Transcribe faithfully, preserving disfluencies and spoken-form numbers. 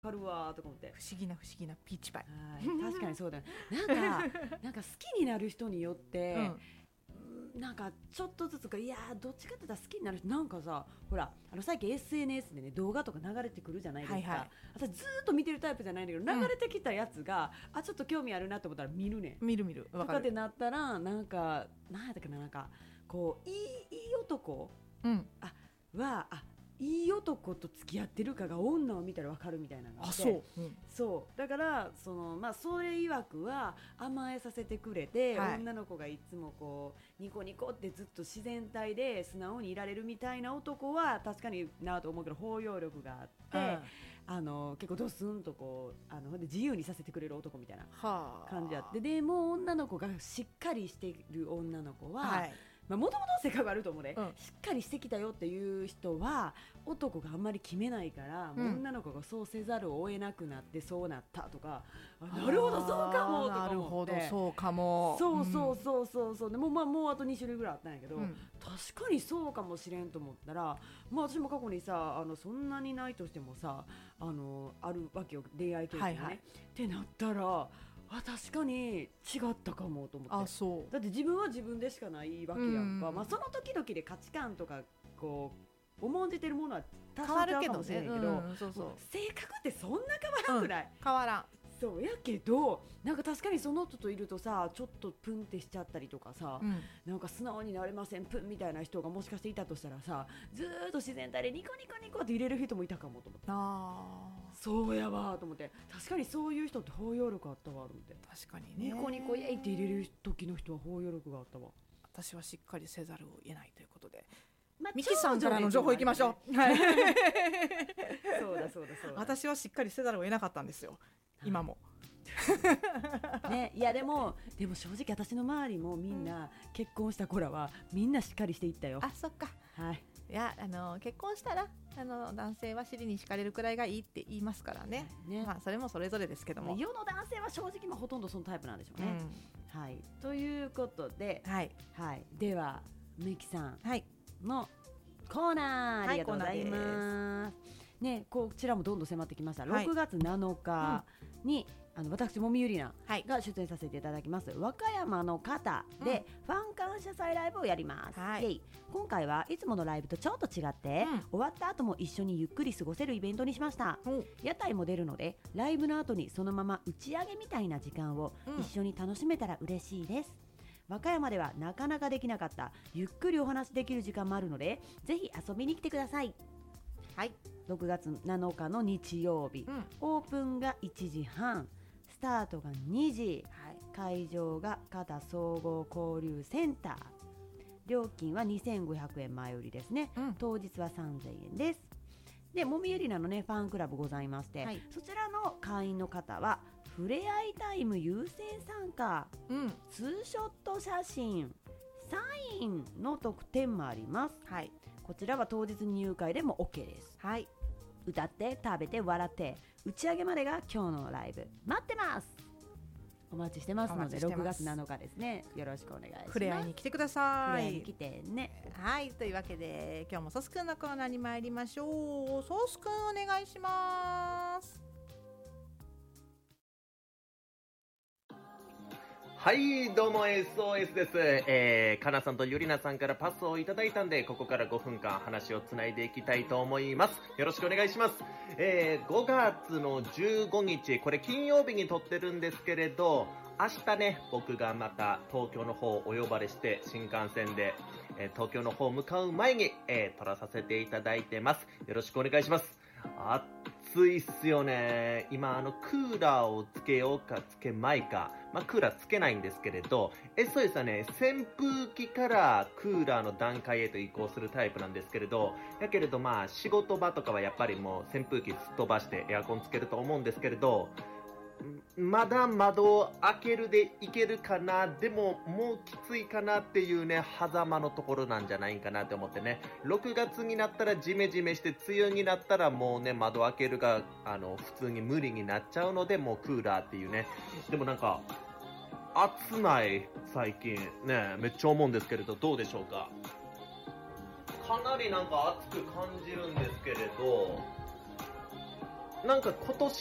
かるわとか思って、 不思議な不思議なピーチパイ。 確かにそうだよ。なんかなんか好きになる人によって、うん、なんかちょっとずつか、いやどっちかって言ったら好きになる人なんかさ、ほらあの最近 エスエヌエス でね動画とか流れてくるじゃないですか、はいはい、私ずっと見てるタイプじゃないんだけど、流れてきたやつが、うん、あちょっと興味あるなと思ったら見るね。 見る見る。 わかる。とかってなったらなんかなんやったかな、なんかこういいいい男、うん、あはあいい男と付き合ってるかが女を見たら分かるみたいなので、あそう、うん、そうだからその、まあ、それ曰くは甘えさせてくれて、はい、女の子がいつもこうニコニコってずっと自然体で素直にいられるみたいな男は確かになと思うけど、包容力があって、うん、あの結構ドスンとこうあの自由にさせてくれる男みたいな感じあって、でも女の子がしっかりしている女の子は、はいもともと性格があると思うね、うん、しっかりしてきたよっていう人は男があんまり決めないから、うん、もう女の子がそうせざるを得なくなってそうなったとか、なるほどそうかもとか思って、なるほどそうかも、 そうそうそうそうそう、でもまあもうあとに種類ぐらいあったんやけど、うん、確かにそうかもしれんと思ったら、まあ、私も過去にさあのそんなにないとしてもさあのあるわけよ、恋愛経験ね、はいはい、ってなったらあ確かに違ったかもと思って、あそうだって自分は自分でしかないわけやんか、うんまあ、その時々で価値観とかこう重んじてるものは多少違うかもしれないけど、ねうん、そうそう性格ってそんな変わらんくらい、うん、 変わらんそうやけどなんか確かにその人といるとさちょっとプンってしちゃったりとかさ、うん、なんか素直になれませんプンみたいな人がもしかしていたとしたらさずーっと自然体でニコニコニコって入れる人もいたかもと思って、あそうやわと思って、確かにそういう人って包容力あったわと思って、 確かにねニコニコイエイって入れる時の人は包容力があったわ。 私はしっかりせざるを得ないということで、まあ、ミキさんからの情報いきましょう、はい、 そうだそうだそうだ、 私はしっかりせざるを得なかったんですよ今もね、いやでもでも正直私の周りもみんな結婚した子らはみんなしっかりしていったよ。 あそっか、 はい、 いやあの結婚したらあの男性は尻に敷かれるくらいがいいって言いますからね、ね、まあ、それもそれぞれですけども、 世の男性は正直もほとんどそのタイプなんでしょうね、うん、はい、ということで、はいはい、ではみきさんのコーナー、はい、ありがとうございます、ね、こちらもどんどん迫ってきました、はい、ろくがつなのかに、うん、あの私もみゆりなが出演させていただきます、はい、和歌山の方で、うん、ファン感謝祭ライブをやります、はい、今回はいつものライブとちょっと違って、うん、終わった後も一緒にゆっくり過ごせるイベントにしました、うん、屋台も出るのでライブの後にそのまま打ち上げみたいな時間を一緒に楽しめたら嬉しいです、和歌山ではなかなかできなかったゆっくりお話できる時間もあるのでぜひ遊びに来てください。はい、ろくがつなのかの日曜日、うん、オープンがいちじはん、スタートがにじ、はい、会場が加太総合交流センター、料金はにせんごひゃくえん前売りですね、うん、当日はさんぜんえんです。でもみゆりなのねファンクラブございまして、はい、そちらの会員の方はふれあいタイム優先参加、うん、ツーショット写真、サインの特典もあります、はい、こちらは当日入会でも OK です、はい、歌って食べて笑って打ち上げまでが今日のライブ待ってます。お待ちしてますのでろくがつなのかですね、よろしくお願いします。 ふれあいに来てください。 ふれあいに来てね。 はい、というわけで今日もソスくんのコーナーに参りましょう。ソスくんお願いします。 はいどうも エスオーエス です、えー、かなさんとゆりなさんからパスをいただいたんでここからごふんかん話をつないでいきたいと思います。よろしくお願いします、えー、ごがつのじゅうごにちこれ金曜日に撮ってるんですけれど明日ね僕がまた東京の方お呼ばれして新幹線で、えー、東京の方向かう前に、えー、撮らさせていただいてます。よろしくお願いします。暑いっすよね。今あのクーラーをつけようかつけまいか、まあ、クーラーつけないんですけれど エスオーエス はね扇風機からクーラーの段階へと移行するタイプなんですけれど、やけれどまあ仕事場とかはやっぱりもう扇風機すっ飛ばしてエアコンつけると思うんですけれど、まだ窓を開けるでいけるかな、でももうきついかなっていうね狭間のところなんじゃないかなって思ってね、ろくがつになったらジメジメして梅雨になったらもうね窓開けるがあの普通に無理になっちゃうのでもうクーラーっていうね。でもなんか暑ない最近ねめっちゃ思うんですけれどどうでしょうか。かなりなんか暑く感じるんですけれどなんか今年